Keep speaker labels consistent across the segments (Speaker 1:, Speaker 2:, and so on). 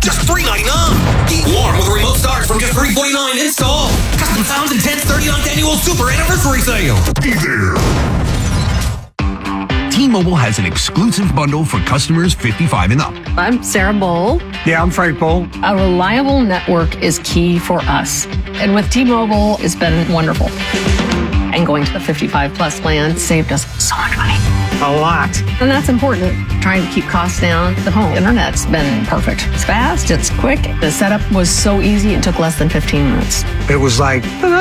Speaker 1: just $3.99. Keep warm with a remote start from just $3.49 install. Custom sounds intense 39th annual super anniversary sale. Be there.
Speaker 2: T-Mobile has an exclusive bundle for customers 55 and up.
Speaker 3: I'm Sarah Bowl.
Speaker 4: Yeah, I'm Frank Bowl.
Speaker 3: A reliable network is key for us. And with T-Mobile, it's been wonderful. And going to the 55 plus plan saved us so much money.
Speaker 4: A lot.
Speaker 3: And that's important. Trying to keep costs down. The home internet's been perfect. It's fast, it's quick. The setup was so easy, it took less than 15 minutes.
Speaker 4: It was like,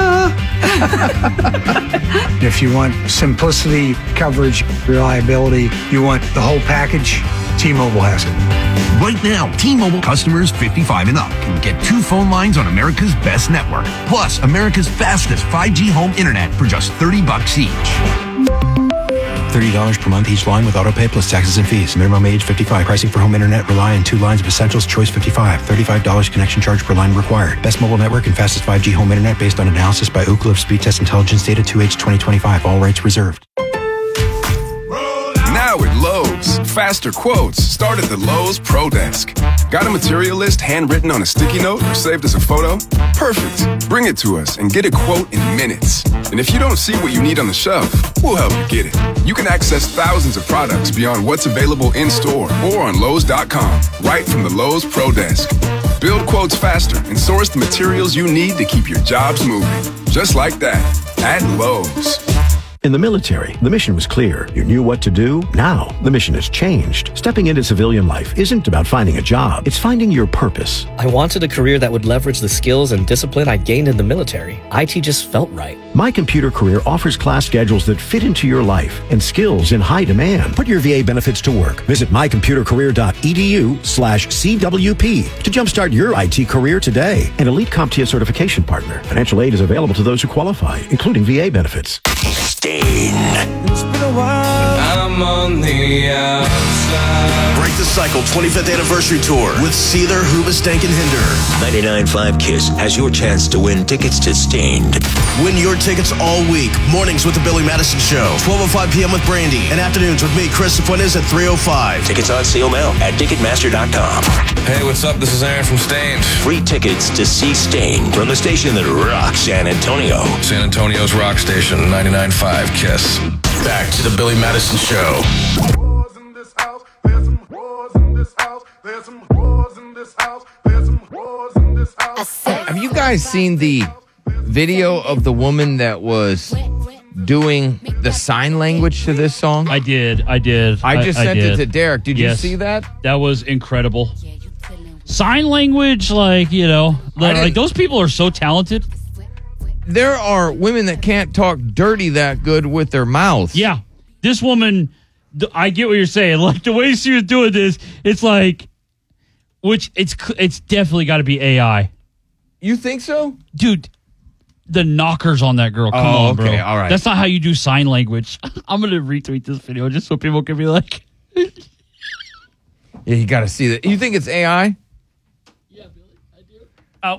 Speaker 4: If you want simplicity, coverage, reliability, you want the whole package, T-Mobile has it.
Speaker 2: Right now, T-Mobile customers 55 and up can get 2 phone lines on America's best network, plus America's fastest 5G home internet for just $30 each.
Speaker 5: $30 per month each line with autopay plus taxes and fees. Minimum age 55. Pricing for home internet rely on 2 lines of essentials. Choice 55. $35 connection charge per line required. Best mobile network and fastest 5G home internet based on analysis by Ookla of Speed Test Intelligence data 2H 2025. All rights reserved.
Speaker 6: Now at Lowe's, faster quotes start at the Lowe's Pro Desk. Got a material list handwritten on a sticky note or saved as a photo? Perfect. Bring it to us and get a quote in minutes. And if you don't see what you need on the shelf, we'll help you get it. You can access thousands of products beyond what's available in store or on Lowe's.com, right from the Lowe's Pro Desk. Build quotes faster and source the materials you need to keep your jobs moving. Just like that, at Lowe's.
Speaker 7: In the military, the mission was clear. You knew what to do. Now, the mission has changed. Stepping into civilian life isn't about finding a job. It's finding your purpose.
Speaker 8: I wanted a career that would leverage the skills and discipline I gained in the military. IT just felt right.
Speaker 7: My Computer Career offers class schedules that fit into your life and skills in high demand. Put your VA benefits to work. Visit mycomputercareer.edu/CWP to jumpstart your IT career today. An elite CompTIA certification partner. Financial aid is available to those who qualify, including VA benefits.
Speaker 9: It's been a while. I'm on the outside.
Speaker 10: Break the Cycle 25th Anniversary Tour with Seether, Hoobastank, and Hinder.
Speaker 11: 99.5 KISS has your chance to win tickets to Stained.
Speaker 10: Win your tickets all week. Mornings with the Billy Madison Show. 12:05 p.m. with Brandy. And afternoons with me, Chris Fuentes, at 3:05.
Speaker 11: Tickets on sale now at Ticketmaster.com.
Speaker 12: Hey, what's up? This is Aaron from Stained.
Speaker 11: Free tickets to see Stained from the station that rocks San Antonio.
Speaker 12: San Antonio's rock station, 99.5 KISS.
Speaker 10: Back to the Billy Madison Show.
Speaker 13: Have you guys seen the video of the woman that was doing the sign language to this song?
Speaker 14: I did. I
Speaker 13: just sent it to Derek. Did you see that?
Speaker 14: That was incredible. Sign language, like those people are so talented.
Speaker 13: There are women that can't talk dirty that good with their mouths.
Speaker 14: Yeah. This woman, I get what you're saying. Like, the way she was doing this, it's like, it's definitely got to be AI.
Speaker 13: You think so?
Speaker 14: Dude, the knockers on that girl. Come on, bro.
Speaker 13: All right.
Speaker 14: That's not how you do sign language. I'm going to retweet this video just so people can be like.
Speaker 13: Yeah, you got to see that. You think it's AI?
Speaker 14: Yeah, Billy, I do. Oh.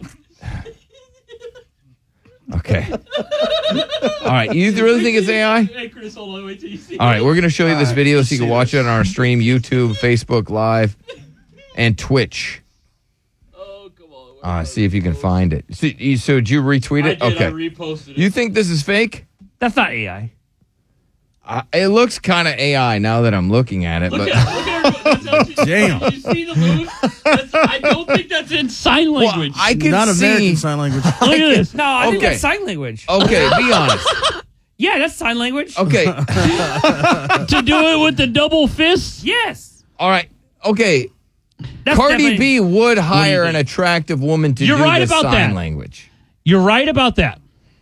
Speaker 13: Okay. All right. You really think it's AI?
Speaker 14: Hey, Chris, hold on. Wait till you see.
Speaker 13: All right. We're going to show you this video so you can watch it on our stream, YouTube, Facebook Live, and Twitch.
Speaker 14: Oh, come on.
Speaker 13: See if you can find it. So did you retweet it?
Speaker 14: I did,
Speaker 13: okay.
Speaker 14: I reposted it.
Speaker 13: You think this is fake?
Speaker 14: That's not AI.
Speaker 13: It looks kind of AI now that I'm looking at it.
Speaker 14: Look at
Speaker 13: Damn.
Speaker 14: You see the move? I don't think that's in sign language.
Speaker 13: Well, I can
Speaker 15: Not
Speaker 13: see.
Speaker 15: American Sign Language.
Speaker 14: Look at this.
Speaker 16: No, I think that's sign language.
Speaker 13: Okay, be honest.
Speaker 16: Yeah, that's sign language.
Speaker 13: Okay.
Speaker 14: To do it with the double fist?
Speaker 16: Yes.
Speaker 13: All right. Okay.
Speaker 16: That's
Speaker 13: Cardi B would hire
Speaker 14: think?
Speaker 13: an attractive woman to
Speaker 14: You're
Speaker 13: do
Speaker 14: right
Speaker 13: the
Speaker 14: about
Speaker 13: sign
Speaker 14: that.
Speaker 13: language.
Speaker 14: You're right about that.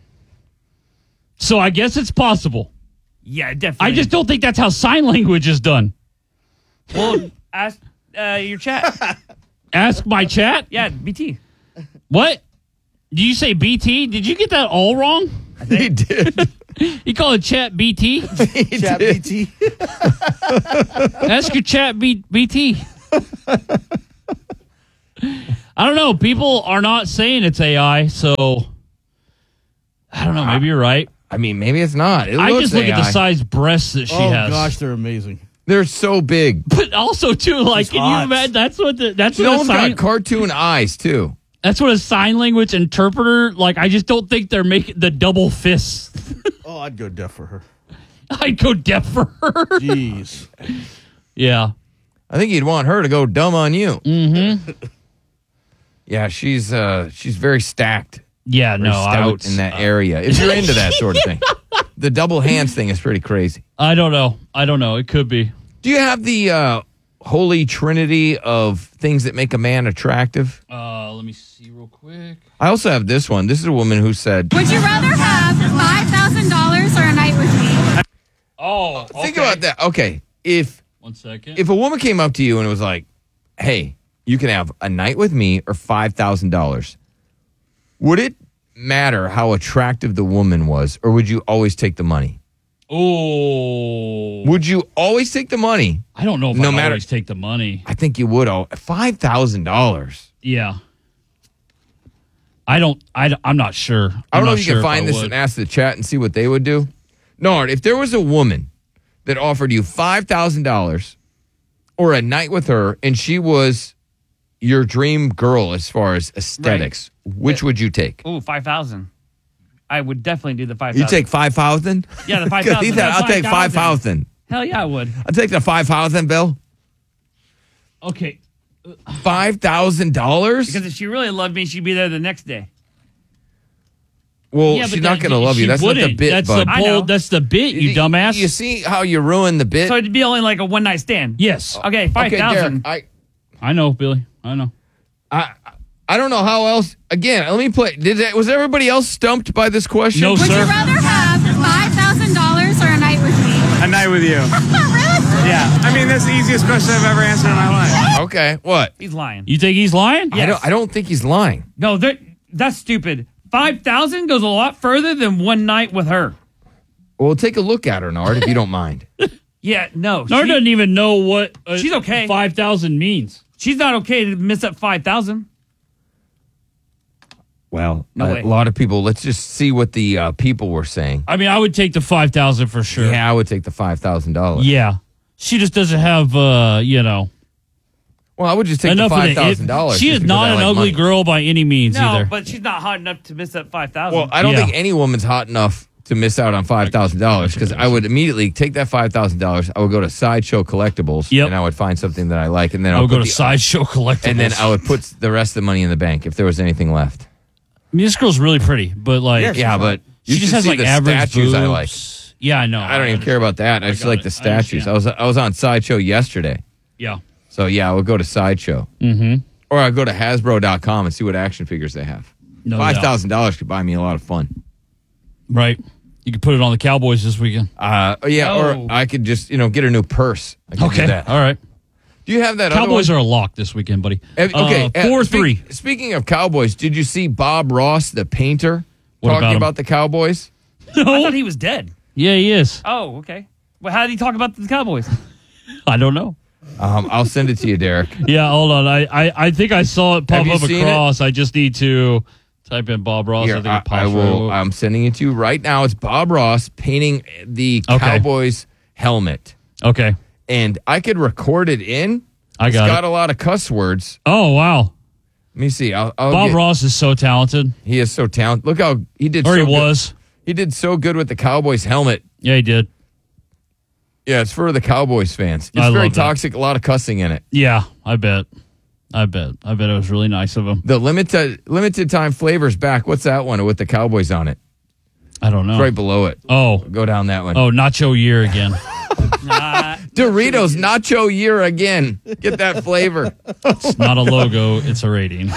Speaker 14: So I guess it's possible.
Speaker 16: Yeah, definitely.
Speaker 14: I just don't think that's how sign language is done.
Speaker 16: Well, ask your chat.
Speaker 14: Ask my chat?
Speaker 16: Yeah, BT.
Speaker 14: What? Did you say BT? Did you get that all wrong?
Speaker 13: He did.
Speaker 14: You call it chat BT?
Speaker 15: Chat BT.
Speaker 14: Ask your chat BT. I don't know. People are not saying it's AI, so I don't know. Maybe you're right.
Speaker 13: I mean, maybe it's not. It
Speaker 14: I
Speaker 13: looks
Speaker 14: just look
Speaker 13: AI.
Speaker 14: at the size breasts that she has.
Speaker 15: Oh, gosh, they're amazing.
Speaker 13: They're so big.
Speaker 14: But also too, like, can you imagine? That's what
Speaker 13: Some of them got cartoon eyes too.
Speaker 14: That's what a sign language interpreter. Like, I just don't think they're making the double fists.
Speaker 10: Oh, I'd go deaf for her.
Speaker 14: I'd go deaf for her.
Speaker 10: Jeez.
Speaker 14: Yeah.
Speaker 13: I think you'd want her to go dumb on you.
Speaker 14: Mm-hmm.
Speaker 13: Yeah, she's very stacked.
Speaker 14: Yeah,
Speaker 13: very
Speaker 14: no, I would,
Speaker 13: stout in that area. If you're into that sort of thing, the double hands thing is pretty crazy.
Speaker 14: I don't know. It could be.
Speaker 13: Do you have the holy trinity of things that make a man attractive?
Speaker 14: Let me see real quick.
Speaker 13: I also have this one. This is a woman who said,
Speaker 15: Would you rather have $5,000 or a night with me?
Speaker 14: Oh, okay.
Speaker 13: Think about that. Okay, if
Speaker 14: 1 second.
Speaker 13: If a woman came up to you and was like, "Hey, you can have a night with me or $5,000," would it matter how attractive the woman was, or would you always take the money?
Speaker 14: Oh,
Speaker 13: would you always take the money?
Speaker 14: I don't know if
Speaker 13: no
Speaker 14: I'd
Speaker 13: matter,
Speaker 14: always take the money.
Speaker 13: I think you would. $5,000.
Speaker 14: Yeah. I'm not sure.
Speaker 13: I don't know if you can find this and ask the chat and see what they would do. Nard, if there was a woman that offered you $5,000 or a night with her and she was your dream girl as far as aesthetics, which would you take?
Speaker 16: Ooh, 5,000. I would definitely do the 5,000.
Speaker 13: You take 5,000?
Speaker 16: Yeah, the 5,000.
Speaker 13: He said, I'll take 5,000.
Speaker 16: Hell yeah, I would.
Speaker 13: I'll take the 5,000, Bill.
Speaker 14: Okay.
Speaker 13: $5,000?
Speaker 16: Because if she really loved me, she'd be there the next day.
Speaker 13: Well, she's not going to love you. That's not the bit,
Speaker 14: that's
Speaker 13: bud.
Speaker 14: That's the bit, you dumbass.
Speaker 13: You see how you ruin the bit?
Speaker 16: So it'd be only like a one-night stand.
Speaker 14: Yes.
Speaker 16: Okay, 5,000.
Speaker 14: I know, Billy. I know.
Speaker 13: I don't know how else. Again, let me play. Was everybody else stumped by this question?
Speaker 14: No,
Speaker 15: Would
Speaker 14: sir.
Speaker 15: you rather have $5,000 or a night with me?
Speaker 17: A night with you.
Speaker 15: Really?
Speaker 17: Yeah. I mean, that's the easiest question I've ever answered in my life.
Speaker 13: Okay, what?
Speaker 16: He's lying.
Speaker 14: You think he's lying?
Speaker 16: Yes.
Speaker 13: I don't think he's lying.
Speaker 16: No, that's stupid. 5,000 goes a lot further than one night with her.
Speaker 13: Well, take a look at her, Nard, if you don't mind.
Speaker 16: Yeah, no.
Speaker 14: Nard doesn't even know what
Speaker 16: she's okay.
Speaker 14: 5,000 means.
Speaker 16: She's not okay to miss up 5,000.
Speaker 13: Well,
Speaker 16: No way.
Speaker 13: a lot of people. Let's just see what the people were saying.
Speaker 14: I mean, I would take the 5,000 for sure.
Speaker 13: Yeah, I would take the $5,000.
Speaker 14: Yeah. She just doesn't have,
Speaker 13: Well, I would just take
Speaker 14: enough
Speaker 13: the $5,000.
Speaker 14: She is not an ugly girl by any means
Speaker 16: No,
Speaker 14: either.
Speaker 16: but she's not hot enough to miss up 5,000.
Speaker 13: Well, I don't think any woman's hot enough to miss out on $5,000 because I would immediately take that $5,000. I would go to Sideshow Collectibles and I would find something that I like, and then
Speaker 14: I would go to Sideshow Collectibles,
Speaker 13: and then I would put the rest of the money in the bank if there was anything left.
Speaker 14: I mean, this girl's really pretty, but like,
Speaker 13: yeah, but
Speaker 14: she
Speaker 13: you
Speaker 14: just
Speaker 13: should
Speaker 14: has
Speaker 13: see
Speaker 14: like
Speaker 13: the
Speaker 14: average
Speaker 13: statues
Speaker 14: boobs.
Speaker 13: I like.
Speaker 14: Yeah, I know.
Speaker 13: I don't even care about that. I just like the statues. I
Speaker 14: understand.
Speaker 13: was on Sideshow yesterday.
Speaker 14: Yeah.
Speaker 13: So yeah, I would go to Sideshow.
Speaker 14: Mm-hmm.
Speaker 13: Or I'd go to Hasbro.com and see what action figures they have.
Speaker 14: No
Speaker 13: $5,000 could buy me a lot of fun.
Speaker 14: Right. You could put it on the Cowboys this weekend.
Speaker 13: Or I could just, get a new purse. I could do
Speaker 14: Okay.
Speaker 13: that.
Speaker 14: All right.
Speaker 13: Do you have that
Speaker 14: Cowboys
Speaker 13: other
Speaker 14: are a lock this weekend, buddy.
Speaker 13: Okay.
Speaker 14: 4-3.
Speaker 13: Speaking of Cowboys, did you see Bob Ross, the painter,
Speaker 14: What
Speaker 13: talking
Speaker 14: about him?
Speaker 13: about the Cowboys?
Speaker 16: I thought he was dead.
Speaker 14: Yeah, he is.
Speaker 16: Oh, okay. Well, how did he talk about the Cowboys?
Speaker 14: I don't know.
Speaker 13: I'll send it to you, Derek.
Speaker 14: Yeah, hold on. I think I saw it pop
Speaker 13: Have you
Speaker 14: up
Speaker 13: seen
Speaker 14: across. I just need to type in Bob Ross.
Speaker 13: Here,
Speaker 14: I think it pops
Speaker 13: I
Speaker 14: right
Speaker 13: will.
Speaker 14: up.
Speaker 13: I'm sending it to you right now. It's Bob Ross painting the Cowboys helmet.
Speaker 14: Okay.
Speaker 13: And I could record it in.
Speaker 14: I
Speaker 13: It's
Speaker 14: got
Speaker 13: got
Speaker 14: it.
Speaker 13: a lot of cuss words.
Speaker 14: Oh, wow.
Speaker 13: Let me see. I'll
Speaker 14: Bob Ross is so talented.
Speaker 13: He is so talented. Look how he did.
Speaker 14: Or
Speaker 13: so
Speaker 14: he was.
Speaker 13: Good. He did so good with the Cowboys helmet.
Speaker 14: Yeah, he did.
Speaker 13: Yeah, it's for the Cowboys fans. It's
Speaker 14: I
Speaker 13: very
Speaker 14: love that.
Speaker 13: toxic. A lot of cussing in it.
Speaker 14: Yeah, I bet. I bet it was really nice of him.
Speaker 13: The limited time flavors back. What's that one with the Cowboys on it?
Speaker 14: I don't know.
Speaker 13: It's right below it.
Speaker 14: Oh.
Speaker 13: Go down that one.
Speaker 14: Oh, Nacho Year again.
Speaker 13: Doritos Nacho Year again. Get that flavor.
Speaker 14: It's not a logo, it's a rating.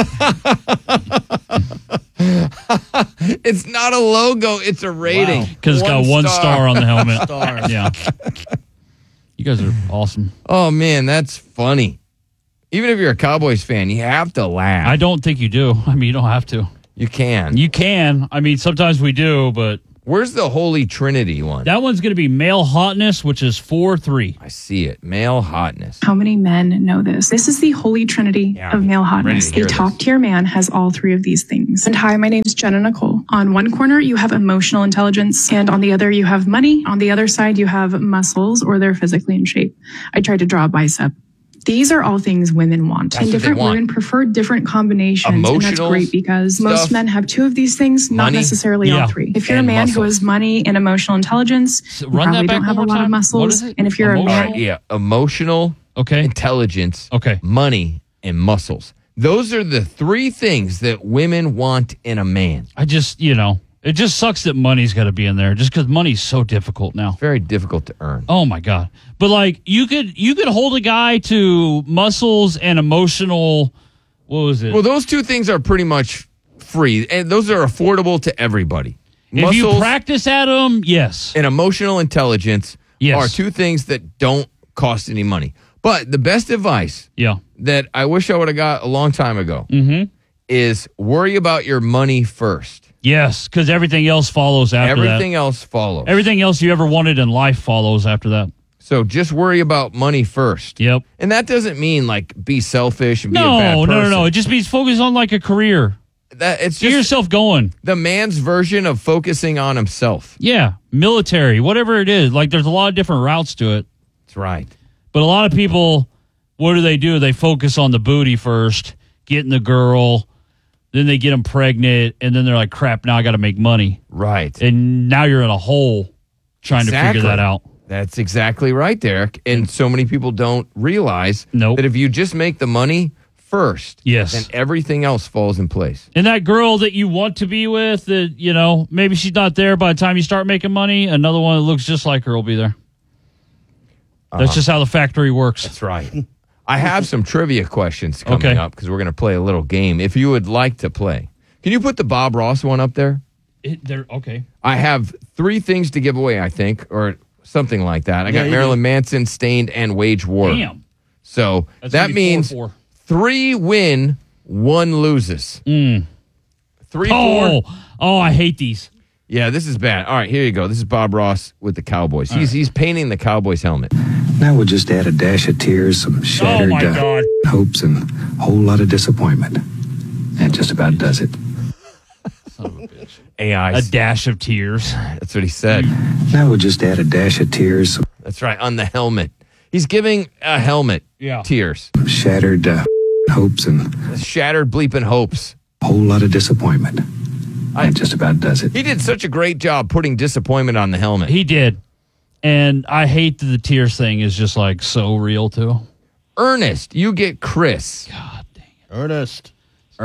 Speaker 13: It's not a logo, it's a rating.
Speaker 14: Because it's got one star on the helmet.
Speaker 10: Stars.
Speaker 14: Yeah. You guys are awesome.
Speaker 13: Oh, man, that's funny. Even if you're a Cowboys fan, you have to laugh.
Speaker 14: I don't think you do. I mean, you don't have to.
Speaker 13: You can.
Speaker 14: You can. I mean, sometimes we do, but
Speaker 13: Where's the Holy Trinity one?
Speaker 14: That one's going to be male hotness, which is 4-3.
Speaker 13: I see it. Male hotness.
Speaker 18: How many men know this? This is the holy trinity of male hotness. A top-tier man has all three of these things. And hi, my name's Jenna Nicole. On one corner, you have emotional intelligence, and on the other, you have money. On the other side, you have muscles, or they're physically in shape. I tried to draw a bicep. These are all things women want.
Speaker 13: That's
Speaker 18: And
Speaker 13: what
Speaker 18: different
Speaker 13: they want.
Speaker 18: women prefer different combinations. And that's
Speaker 13: Emotional
Speaker 18: great because
Speaker 13: stuff.
Speaker 18: most men have two of these things, not
Speaker 13: Money.
Speaker 18: necessarily
Speaker 14: Yeah.
Speaker 18: all three. If you're a
Speaker 13: And
Speaker 18: man who
Speaker 13: muscles.
Speaker 18: has money and emotional intelligence, you
Speaker 14: run that
Speaker 18: probably
Speaker 14: back
Speaker 18: don't have a
Speaker 14: one more
Speaker 18: lot of
Speaker 14: time. What
Speaker 18: muscles.
Speaker 14: is it?
Speaker 18: And if you're a
Speaker 13: All
Speaker 18: man,
Speaker 13: right, yeah. Emotional intelligence, money, and muscles. Those are the three things that women want in a man.
Speaker 14: I just, it just sucks that money's got to be in there just because money's so difficult now.
Speaker 13: Very difficult to earn.
Speaker 14: Oh my God. But like you could hold a guy to muscles and emotional, what was it?
Speaker 13: Well, those two things are pretty much free, and those are affordable to everybody.
Speaker 14: If you practice at them, yes.
Speaker 13: And emotional intelligence
Speaker 14: Yes.
Speaker 13: are two things that don't cost any money. But the best advice that I wish I would have got a long time ago is worry about your money first.
Speaker 14: Yes, because everything else follows after that.
Speaker 13: Everything else follows.
Speaker 14: Everything else you ever wanted in life follows after that.
Speaker 13: So just worry about money first.
Speaker 14: Yep.
Speaker 13: And that doesn't mean like be selfish and be a
Speaker 14: No,
Speaker 13: bad person.
Speaker 14: no. It just means focus on like a career.
Speaker 13: It's
Speaker 14: Get
Speaker 13: just
Speaker 14: yourself going.
Speaker 13: The man's version of focusing on himself.
Speaker 14: Yeah, military, whatever it is. Like there's a lot of different routes to it.
Speaker 13: That's right.
Speaker 14: But a lot of people, what do? They focus on the booty first, getting the girl, then they get them pregnant, and then they're like, crap, now I got to make money.
Speaker 13: Right.
Speaker 14: And now you're in a hole trying to figure that out.
Speaker 13: That's exactly right, Derek. And so many people don't realize that if you just make the money first, then everything else falls in place.
Speaker 14: And that girl that you want to be with, that, maybe she's not there by the time you start making money, another one that looks just like her will be there. That's just how the factory works.
Speaker 13: That's right. I have some trivia questions coming up because we're going to play a little game. If you would like to play, can you put the Bob Ross one up there?
Speaker 14: Okay.
Speaker 13: I have 3 things to give away, I think, or something like that. I got Marilyn Manson, Stained, and Wage War.
Speaker 14: Damn.
Speaker 13: So
Speaker 14: That's
Speaker 13: that
Speaker 14: gonna be
Speaker 13: means
Speaker 14: 4-4.
Speaker 13: 3 win, 1 loses. 3-4.
Speaker 14: Oh, I hate these.
Speaker 13: Yeah, this is bad. All right, here you go. This is Bob Ross with the Cowboys. He's painting the Cowboys helmet.
Speaker 19: Now we'll just add a dash of tears, some shattered hopes, and a whole lot of disappointment. That just about does it.
Speaker 13: AI.
Speaker 14: A dash of tears.
Speaker 13: That's what he said.
Speaker 19: Now we'll just add a dash of tears, some
Speaker 13: That's right, on the helmet. He's giving a helmet tears.
Speaker 19: shattered hopes, and
Speaker 13: Shattered bleeping hopes.
Speaker 19: a whole lot of disappointment. That just about does it.
Speaker 13: He did such a great job putting disappointment on the helmet.
Speaker 14: He did. And I hate that the tears thing is just like so real too.
Speaker 13: Ernest, you get Chris.
Speaker 14: God dang it.
Speaker 20: Ernest.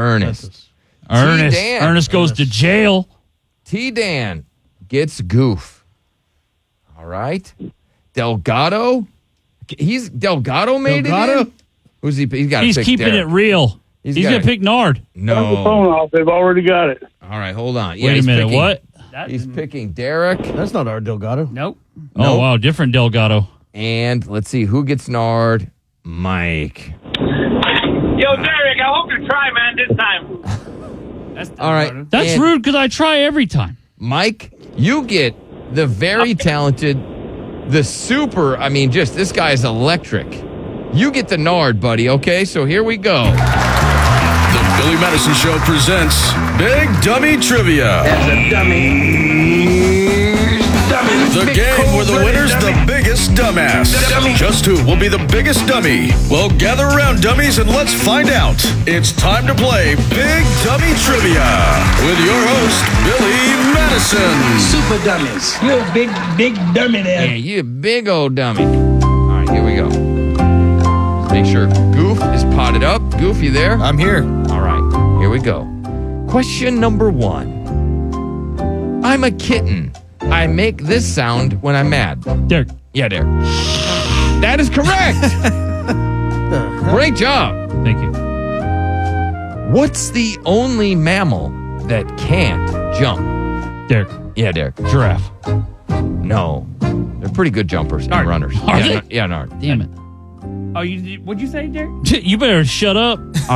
Speaker 13: T-Dan.
Speaker 14: Ernest goes to jail.
Speaker 13: T-Dan gets Goof. All right. Delgado. Delgado made it in? Who's he?
Speaker 14: He's keeping it real. He's going to pick Nard.
Speaker 13: No.
Speaker 21: Turn the phone off. They've already got it.
Speaker 13: All right, hold on.
Speaker 14: Wait a minute, what?
Speaker 13: He's picking Derek.
Speaker 20: That's not our Delgado.
Speaker 16: Nope.
Speaker 14: Oh, wow, different Delgado.
Speaker 13: And let's see, who gets Nard? Mike.
Speaker 21: Yo, Derek, I hope you try, man, this time.
Speaker 13: All right.
Speaker 14: That's
Speaker 13: and
Speaker 14: rude because I try every time.
Speaker 13: Mike, you get the very talented, the super, this guy is electric. You get the Nard, buddy, okay? So here we go.
Speaker 10: The Billy Madison Show presents Big Dummy Trivia.
Speaker 9: As a dummy.
Speaker 10: The game where the winner's the biggest dumbass. Just who will be the biggest dummy? Well, gather around, dummies, and let's find out. It's time to play Big Dummy Trivia with your host, Billy Madison.
Speaker 9: Super dummies. You're a big dummy there.
Speaker 13: Yeah, you a big old dummy. All right, here we go. Let's make sure Goof is potted up. Goof, you there?
Speaker 20: I'm here.
Speaker 13: All right, here we go. Question number 1. I'm a kitten. I make this sound when I'm mad.
Speaker 14: Derek.
Speaker 13: Yeah, Derek. That is correct. Great job.
Speaker 14: Thank you.
Speaker 13: What's the only mammal that can't jump?
Speaker 14: Derek.
Speaker 13: Yeah, Derek.
Speaker 14: Giraffe.
Speaker 13: No. They're pretty good jumpers and runners.
Speaker 14: Are
Speaker 13: yeah,
Speaker 14: they?
Speaker 13: Yeah, Nard.
Speaker 14: Damn it.
Speaker 16: Oh, what'd you say, Derek?
Speaker 14: You better shut up.
Speaker 13: All right.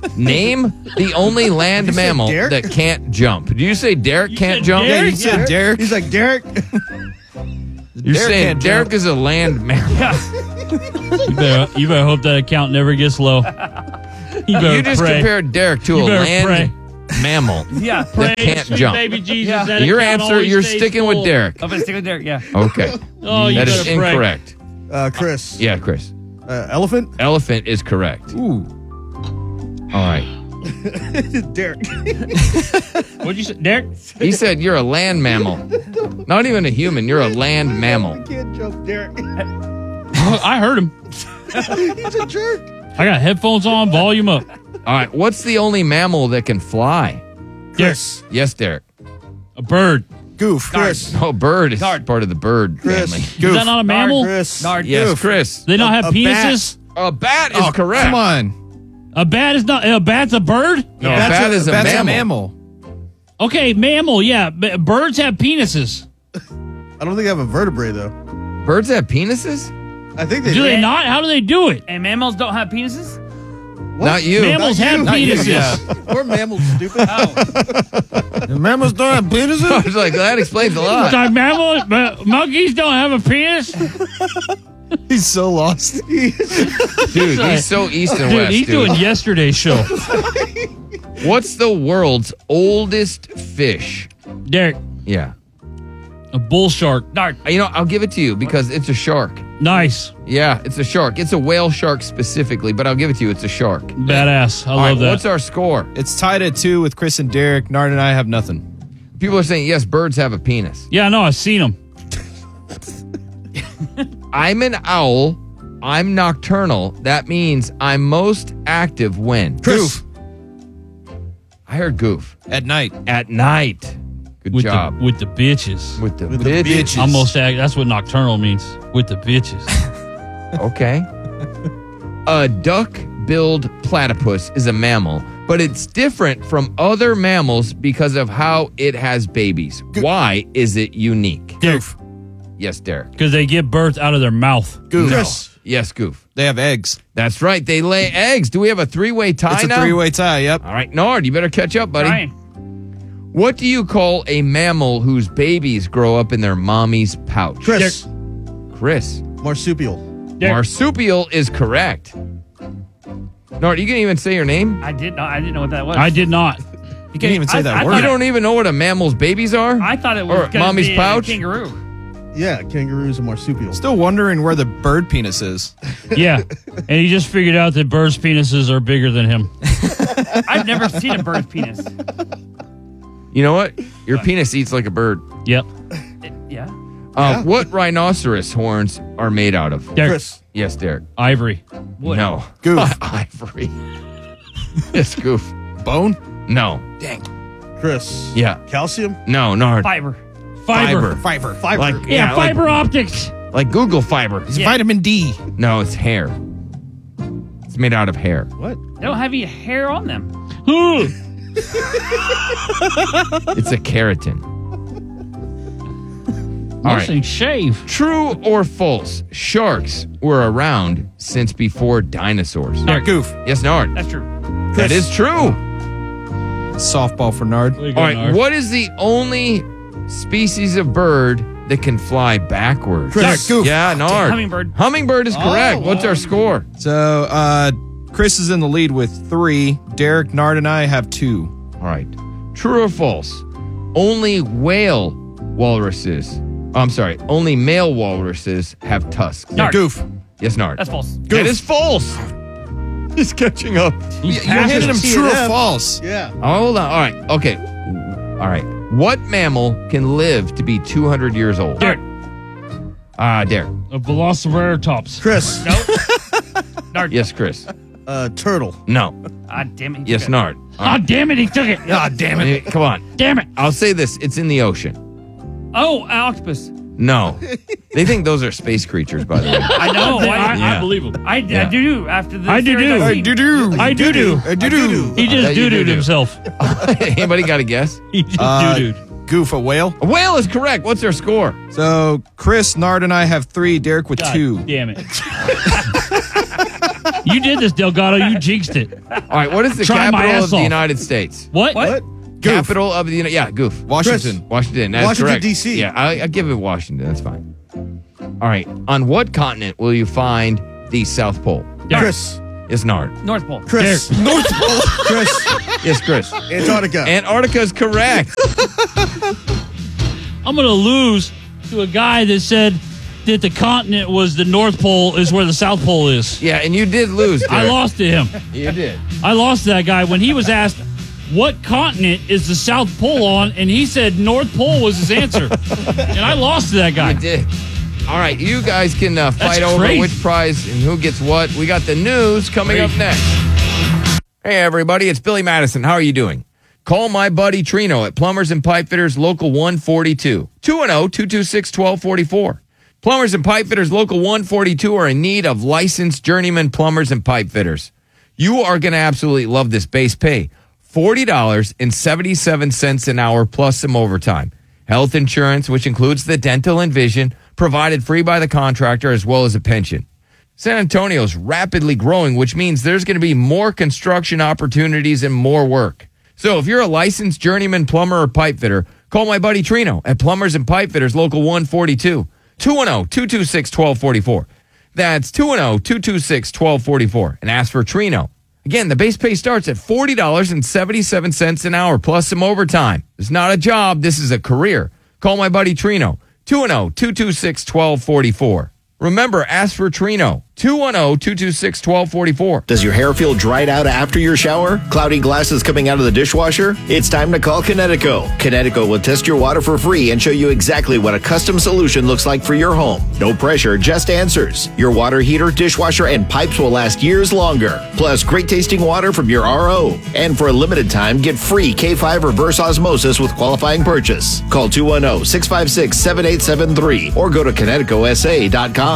Speaker 13: Name the only land
Speaker 20: Did you say
Speaker 13: mammal
Speaker 20: Derek?
Speaker 13: that can't jump. Did you say Derek can't jump?
Speaker 20: Yeah, you said Derek. He's like, Derek.
Speaker 13: You're saying Derek is a land mammal.
Speaker 14: You better hope that account never gets low.
Speaker 13: You just
Speaker 14: pray.
Speaker 13: compared Derek to a
Speaker 14: You better
Speaker 13: land
Speaker 14: pray.
Speaker 13: mammal
Speaker 16: Yeah.
Speaker 13: that can't
Speaker 14: Sweet
Speaker 13: jump.
Speaker 14: baby Jesus.
Speaker 16: Yeah.
Speaker 14: that
Speaker 13: Your
Speaker 14: account
Speaker 13: answer,
Speaker 14: always
Speaker 13: you're
Speaker 14: stays
Speaker 13: sticking
Speaker 14: full.
Speaker 13: with Derek.
Speaker 16: I'm gonna stick with Derek. Yeah.
Speaker 13: Okay.
Speaker 14: Oh, you
Speaker 13: That is
Speaker 14: better pray.
Speaker 13: incorrect.
Speaker 20: Chris.
Speaker 13: Yeah, Chris.
Speaker 20: Elephant?
Speaker 13: Elephant is correct.
Speaker 20: Ooh.
Speaker 13: All right.
Speaker 20: Derek.
Speaker 14: What'd you say, Derek?
Speaker 13: He said you're a land mammal. Not even a human. You're a land mammal.
Speaker 20: Can't jump, Derek.
Speaker 14: I heard him.
Speaker 20: He's a jerk.
Speaker 14: I got headphones on, volume up.
Speaker 13: All right. What's the only mammal that can fly?
Speaker 20: Chris.
Speaker 13: Yes, Derek.
Speaker 14: A bird.
Speaker 20: Goof. Chris.
Speaker 13: Oh, bird is part of the bird
Speaker 20: Chris.
Speaker 13: family.
Speaker 14: Is that not a mammal?
Speaker 20: Chris.
Speaker 13: Yes,
Speaker 20: Goof.
Speaker 13: Chris.
Speaker 14: They don't have
Speaker 20: A
Speaker 14: penises?
Speaker 13: A bat is correct.
Speaker 20: Come on.
Speaker 14: A bat is not. A bat's a bird?
Speaker 13: No, a bat is a
Speaker 20: That's
Speaker 13: mammal.
Speaker 14: Okay, mammal, yeah. Birds have penises.
Speaker 20: I don't think they have a vertebrae, though.
Speaker 13: Birds have penises?
Speaker 20: I think they
Speaker 14: Do they not? How do they do it?
Speaker 16: And mammals don't have penises?
Speaker 13: Not you.
Speaker 14: Mammals
Speaker 20: Not
Speaker 14: have
Speaker 20: you. Not you.
Speaker 14: penises.
Speaker 20: Yeah. We're mammals, stupid.
Speaker 13: The mammals don't have penises? I was like, that explains a lot.
Speaker 14: Monkeys don't have a penis?
Speaker 20: He's so lost.
Speaker 13: Dude, he's so east and
Speaker 14: Dude,
Speaker 13: west.
Speaker 14: he's doing yesterday's show.
Speaker 13: What's the world's oldest fish?
Speaker 14: Derek,
Speaker 13: Yeah.
Speaker 14: a bull shark.
Speaker 13: You know, I'll give it to you because it's a shark.
Speaker 14: Nice.
Speaker 13: Yeah, it's a shark. It's a whale shark specifically, but I'll give it to you. It's a shark.
Speaker 14: Badass. I
Speaker 13: All
Speaker 14: love
Speaker 13: right,
Speaker 14: that.
Speaker 13: what's our score?
Speaker 22: It's tied at 2 with Chris and Derek. Nard and I have nothing.
Speaker 13: People are saying, yes, birds have a penis.
Speaker 14: Yeah, no, I've seen them.
Speaker 13: I'm an owl. I'm nocturnal. That means I'm most active when?
Speaker 20: Chris.
Speaker 13: Goof. I heard goof.
Speaker 22: At night.
Speaker 13: At night. Good
Speaker 14: With
Speaker 13: job.
Speaker 14: with the bitches.
Speaker 13: With the
Speaker 20: the
Speaker 13: bitches.
Speaker 20: bitches.
Speaker 14: Almost that's what nocturnal means. With the bitches.
Speaker 13: Okay. A duck-billed platypus is a mammal, but it's different from other mammals because of how it has babies. Why is it unique?
Speaker 14: Goof.
Speaker 13: Yes, Derek.
Speaker 14: Because they give birth out of their mouth.
Speaker 20: Goof.
Speaker 13: No.
Speaker 20: Chris.
Speaker 13: Yes, Goof.
Speaker 22: They have eggs.
Speaker 13: That's right. They lay eggs. Do we have a three-way tie
Speaker 22: It's a
Speaker 13: now?
Speaker 22: 3-way tie, yep.
Speaker 13: All right, Nard, you better catch up, buddy.
Speaker 16: Ryan.
Speaker 13: What do you call a mammal whose babies grow up in their mommy's pouch?
Speaker 20: Chris.
Speaker 13: Chris.
Speaker 20: Marsupial.
Speaker 14: Derek.
Speaker 13: Marsupial is correct. Nard, you can even say your name?
Speaker 16: I didn't know what that was.
Speaker 14: I did not.
Speaker 22: You can't even say that
Speaker 16: I
Speaker 22: word.
Speaker 13: You don't even know what a mammal's babies are?
Speaker 16: I thought it
Speaker 13: Or
Speaker 16: was gonna
Speaker 13: mommy's
Speaker 16: be
Speaker 13: pouch?
Speaker 16: a kangaroo.
Speaker 20: Yeah, kangaroo's a marsupial.
Speaker 22: Still wondering where the bird penis is.
Speaker 14: Yeah. And he just figured out that birds' penises are bigger than him.
Speaker 16: I've never seen a bird's penis.
Speaker 13: You know what? Your penis eats like a bird.
Speaker 14: Yep.
Speaker 16: Yeah.
Speaker 13: What rhinoceros horns are made out of?
Speaker 14: Derek.
Speaker 20: Chris.
Speaker 13: Yes, Derek.
Speaker 14: Ivory.
Speaker 16: Wood.
Speaker 13: No.
Speaker 22: Goof.
Speaker 13: Ivory. Yes, Goof.
Speaker 22: Bone?
Speaker 13: No.
Speaker 20: Chris.
Speaker 13: Yeah.
Speaker 20: Calcium.
Speaker 13: No, Nard.
Speaker 16: Fiber.
Speaker 14: Fiber.
Speaker 22: Fiber.
Speaker 13: Like,
Speaker 14: Yeah,
Speaker 13: like-
Speaker 14: fiber optics.
Speaker 13: Like Google fiber.
Speaker 22: It's vitamin D.
Speaker 13: No, it's hair. It's made out of hair.
Speaker 20: What?
Speaker 16: They don't have any hair on them.
Speaker 13: It's a keratin. All
Speaker 14: Nothing
Speaker 13: right.
Speaker 14: shave.
Speaker 13: True or false? Sharks were around since before dinosaurs.
Speaker 22: Nard. Goof.
Speaker 13: Yes, Nard.
Speaker 16: That's true.
Speaker 13: That is true.
Speaker 22: Softball for Nard.
Speaker 14: There you go,
Speaker 13: All right.
Speaker 14: Nard.
Speaker 13: What is the only species of bird that can fly backwards?
Speaker 20: Chris.
Speaker 22: Goof.
Speaker 13: Yeah, Nard.
Speaker 16: Hummingbird.
Speaker 13: Hummingbird is correct. What's our score?
Speaker 22: So, Chris is in the lead with 3. Derek, Nard, and I have 2.
Speaker 13: All right. True or false? Only only male walruses have tusks.
Speaker 16: Nard.
Speaker 22: Goof.
Speaker 13: Yes, Nard.
Speaker 16: That's false.
Speaker 13: That is false. He's catching up.
Speaker 22: You're hitting him true or false.
Speaker 20: Yeah.
Speaker 13: Hold on. All right. Okay. All right. What mammal can live to be 200 years old?
Speaker 16: Derek.
Speaker 13: Derek.
Speaker 14: A velociraptor.
Speaker 20: Chris.
Speaker 16: Nard.
Speaker 13: Yes, Chris.
Speaker 20: Turtle.
Speaker 13: No.
Speaker 16: Ah, damn it.
Speaker 13: Yes, Nard.
Speaker 14: Oh, damn it, he took it.
Speaker 22: Ah, damn it.
Speaker 13: Come on.
Speaker 14: Damn it.
Speaker 13: I'll say this. It's in the ocean.
Speaker 16: Oh, an octopus.
Speaker 13: No. They think those are space creatures, by the way.
Speaker 16: I know.
Speaker 14: I believe him.
Speaker 16: I
Speaker 13: Yeah.
Speaker 16: do after the
Speaker 14: I do.
Speaker 16: series I've seen.
Speaker 14: I do. He just
Speaker 13: bet you
Speaker 14: doo-dooed
Speaker 13: do-do.
Speaker 14: himself.
Speaker 13: Anybody got a guess?
Speaker 14: He just doo-dooed.
Speaker 22: Goof, a whale.
Speaker 13: A whale is correct. What's our score?
Speaker 22: So, Chris, Nard, and I have 3. Derek with
Speaker 14: God
Speaker 22: 2.
Speaker 14: damn it. You did this, Delgado. You jinxed it.
Speaker 13: All right, what is the
Speaker 14: Try my
Speaker 13: capital
Speaker 14: ass
Speaker 13: of the
Speaker 14: off.
Speaker 13: United States?
Speaker 14: What?
Speaker 13: Capital of the Goof.
Speaker 22: Washington.
Speaker 13: Washington. That's
Speaker 22: Washington,
Speaker 13: correct.
Speaker 22: D.C.
Speaker 13: Yeah, I give it Washington. That's fine. All right. On what continent will you find the South Pole?
Speaker 22: Chris.
Speaker 13: It's Nard.
Speaker 16: North Pole.
Speaker 22: Chris. North Pole. Chris.
Speaker 13: Yes, Chris.
Speaker 22: Antarctica.
Speaker 13: Antarctica is correct.
Speaker 14: I'm going to lose to a guy that said that the continent was the North Pole is where the South Pole is.
Speaker 13: Yeah, and you did lose, Derek.
Speaker 14: I lost to him.
Speaker 13: You did.
Speaker 14: I lost to that guy when he was asked, what continent is the South Pole on? And he said North Pole was his answer. And I lost to that guy.
Speaker 13: You did. All right, you guys can fight
Speaker 14: That's
Speaker 13: over
Speaker 14: crazy.
Speaker 13: which prize and who gets what. We got the news coming up next. Hey, everybody, it's Billy Madison. How are you doing? Call my buddy Trino at Plumbers and Pipe Fitters Local 142. 210-226-1244. Plumbers and Pipe Fitters Local 142 are in need of licensed journeyman plumbers and pipe fitters. You are going to absolutely love this base pay. $40.77 an hour plus some overtime. Health insurance, which includes the dental and vision, provided free by the contractor, as well as a pension. San Antonio's rapidly growing, which means there's going to be more construction opportunities and more work. So if you're a licensed journeyman plumber or pipe fitter, call my buddy Trino at Plumbers and Pipe Fitters Local 142. 210-226-1244. That's 210-226-1244. And ask for Trino. Again, the base pay starts at $40.77 an hour plus some overtime. It's not a job. This is a career. Call my buddy Trino. 210-226-1244. Remember, ask for Trino. 210-226-1244.
Speaker 1: Does your hair feel dried out after your shower? Cloudy glasses coming out of the dishwasher? It's time to call Kinetico. Kinetico will test your water for free and show you exactly what a custom solution looks like for your home. No pressure, just answers. Your water heater, dishwasher, and pipes will last years longer. Plus, great tasting water from your RO. And for a limited time, get free K5 reverse osmosis with qualifying purchase. Call 210-656-7873 or go to KineticoSA.com.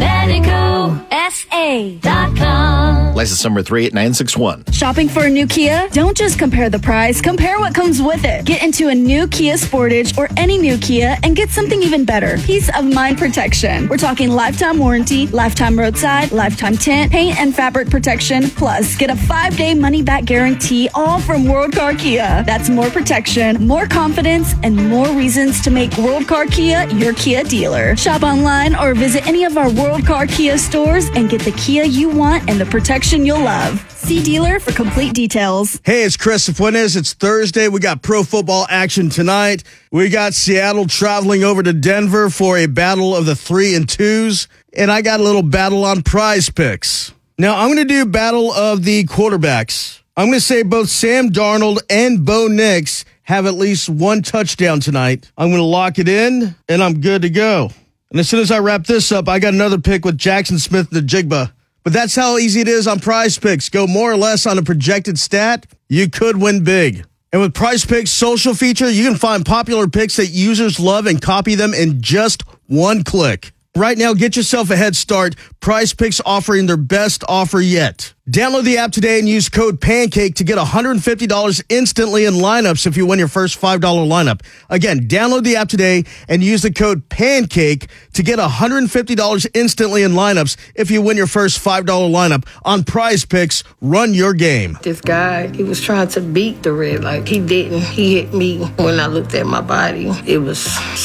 Speaker 3: KineticoSA.com.
Speaker 1: License number 38961.
Speaker 3: Shopping for a new Kia? Don't just compare the price, compare what comes with it. Get into a new Kia Sportage or any new Kia and get something even better. Peace of mind protection. We're talking lifetime warranty, lifetime roadside, lifetime tint, paint and fabric protection, plus get a 5-day money-back guarantee, all from World Car Kia. That's more protection, more confidence, and more reasons to make World Car Kia your Kia dealer. Shop online or visit any of our World Car Kia stores and get the Kia you want and the protection you'll love. See dealer for complete details.
Speaker 20: Hey, it's Chris Fuentes. It's Thursday. We got pro football action tonight. We got Seattle traveling over to Denver for a battle of the 3 and 2s. And I got a little battle on prize picks. Now, I'm going to do battle of the quarterbacks. I'm going to say both Sam Darnold and Bo Nix have at least one touchdown tonight. I'm going to lock it in, and I'm good to go. And as soon as I wrap this up, I got another pick with Jackson Smith and the Jigba. But that's how easy it is on Prize Picks. Go more or less on a projected stat. You could win big. And with Prize Picks' social feature, you can find popular picks that users love and copy them in just one click. Right now, get yourself a head start. Prize Picks offering their best offer yet. Download the app today and use code PANCAKE to get $150 instantly in lineups if you win your first $5 lineup. Again, download the app today and use the code PANCAKE to get $150 instantly in lineups if you win your first $5 lineup on Prize Picks. Run your game.
Speaker 23: This guy, he was trying to beat the red light. He didn't. He hit me. When I looked at my body, it was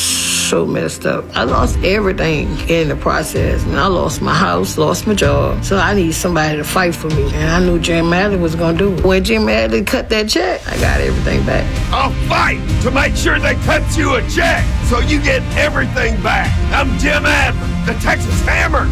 Speaker 23: so messed up. I lost everything in the process. And I lost my house, lost my job. So I need somebody to fight for me. And I knew Jim Madley was going to do it. When Jim Madley cut that check, I got everything back.
Speaker 24: I'll fight to make sure they cut you a check so you get everything back. I'm Jim Adler, the Texas Hammer.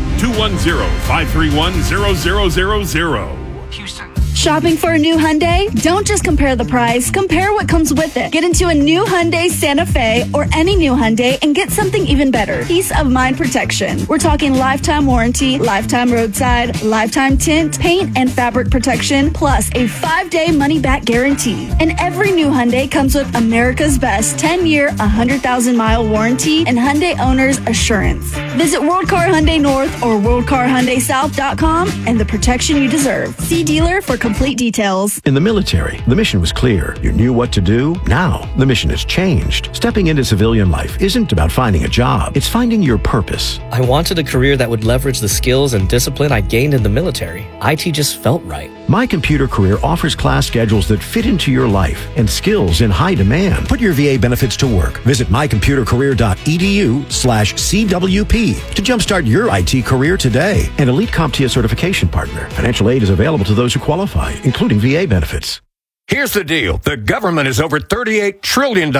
Speaker 25: 210-531-0000.
Speaker 3: Houston. Shopping for a new Hyundai? Don't just compare the price, compare what comes with it. Get into a new Hyundai Santa Fe or any new Hyundai and get something even better. Peace of mind protection. We're talking lifetime warranty, lifetime roadside, lifetime tint, paint and fabric protection, plus a 5-day money-back guarantee. And every new Hyundai comes with America's best 10-year, 100,000-mile warranty and Hyundai Owner's Assurance. Visit World Car Hyundai North or WorldCarHyundaiSouth.com and the protection you deserve. See dealer for complete details.
Speaker 7: In the military, the mission was clear. You knew what to do. Now, the mission has changed. Stepping into civilian life isn't about finding a job. It's finding your purpose.
Speaker 8: I wanted a career that would leverage the skills and discipline I gained in the military. IT just felt right.
Speaker 7: My Computer Career offers class schedules that fit into your life and skills in high demand. Put your VA benefits to work. Visit mycomputercareer.edu/CWP to jumpstart your IT career today. An elite CompTIA certification partner. Financial aid is available to those who qualify, including VA benefits.
Speaker 2: Here's the deal. The government is over $38 trillion